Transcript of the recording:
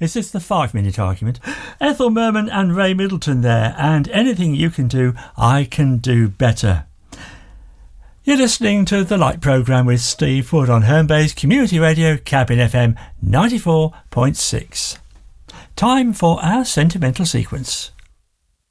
Is this the 5-minute argument? Ethel Merman and Ray Middleton there, and anything you can do, I can do better. You're listening to The Light Programme with Steve Wood on Herne Bay's Community Radio, Cabin FM 94.6. Time for our sentimental sequence.